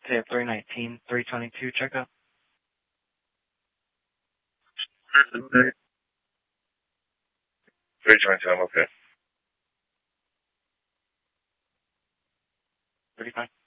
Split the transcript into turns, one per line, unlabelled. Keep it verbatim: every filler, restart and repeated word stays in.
Today at three nineteen, three twenty-two checkup.
three twenty-two, I'm okay.
thirty-five.